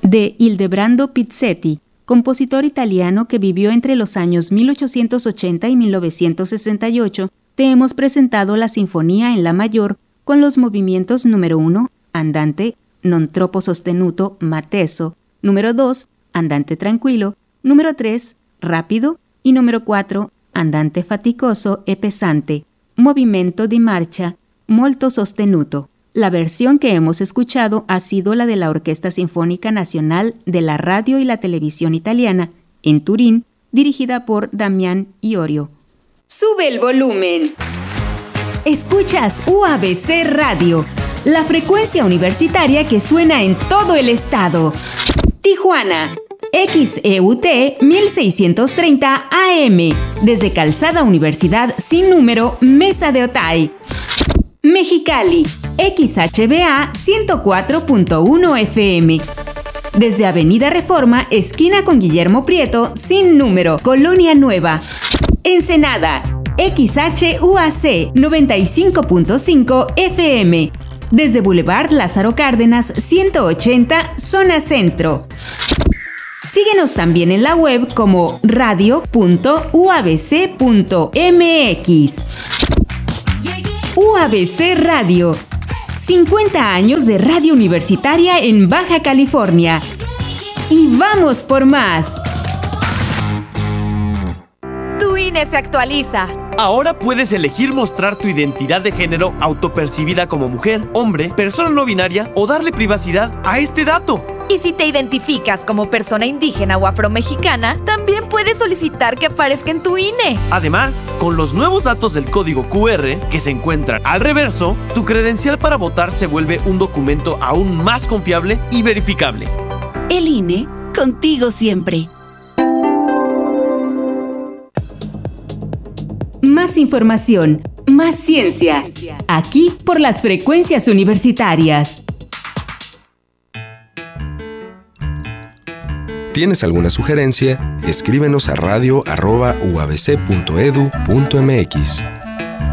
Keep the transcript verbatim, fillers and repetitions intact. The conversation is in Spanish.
de Ildebrando Pizzetti, compositor italiano que vivió entre los años mil ochocientos ochenta y mil novecientos sesenta y ocho, te hemos presentado la Sinfonía en La mayor con los movimientos número uno, andante, non troppo sostenuto, ma teso, número dos, andante tranquilo, número tres, rápido, y número cuatro, andante faticoso e pesante, movimento di marcia, molto sostenuto. La versión que hemos escuchado ha sido la de la Orquesta Sinfónica Nacional de la Radio y la Televisión Italiana, en Turín, dirigida por Damián Iorio. ¡Sube el volumen! Escuchas U A B C Radio, la frecuencia universitaria que suena en todo el estado. Tijuana, X E U T mil seiscientos treinta A M, desde Calzada Universidad sin número, Mesa de Otay. Mexicali, X H B A ciento cuatro punto uno F M, desde Avenida Reforma, esquina con Guillermo Prieto, sin número, Colonia Nueva. Ensenada, X H U A C noventa y cinco punto cinco F M, desde Boulevard Lázaro Cárdenas ciento ochenta, zona centro. Síguenos también en la web como radio punto u a b c punto m x. U A B C Radio, cincuenta años de radio universitaria en Baja California. Y vamos por más. Tu I N E se actualiza. Ahora puedes elegir mostrar tu identidad de género autopercibida como mujer, hombre, persona no binaria o darle privacidad a este dato. Y si te identificas como persona indígena o afromexicana, también puedes solicitar que aparezca en tu I N E. Además, con los nuevos datos del código Q R que se encuentran al reverso, tu credencial para votar se vuelve un documento aún más confiable y verificable. El I N E, contigo siempre. Más información, más ciencia, aquí por las frecuencias universitarias. ¿Tienes alguna sugerencia? Escríbenos a radio arroba u a b c punto edu punto m x.